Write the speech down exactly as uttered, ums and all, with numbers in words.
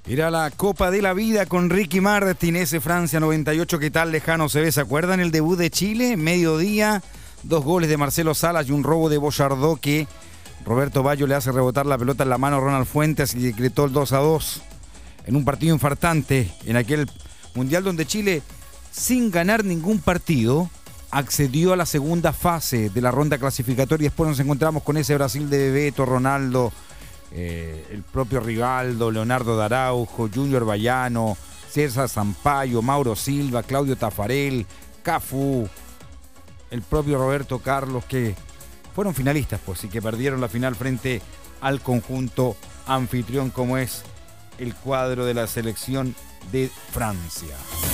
Era la Copa de la Vida con Ricky Martin, ese Francia noventa y ocho, ¿qué tal lejano se ve? ¿Se acuerdan el debut de Chile? Mediodía, dos goles de Marcelo Salas y un robo de Boyardó que Roberto Baggio le hace rebotar la pelota en la mano a Ronald Fuentes y decretó el dos a dos en un partido infartante, en aquel Mundial donde Chile, sin ganar ningún partido, accedió a la segunda fase de la ronda clasificatoria y después nos encontramos con ese Brasil de Bebeto, Ronaldo, Eh, el propio Rivaldo, Leonardo de Araujo, Junior Baiano, César Sampaio, Mauro Silva, Claudio Tafarel, Cafú, el propio Roberto Carlos, que fueron finalistas pues y que perdieron la final frente al conjunto anfitrión como es el cuadro de la selección de Francia.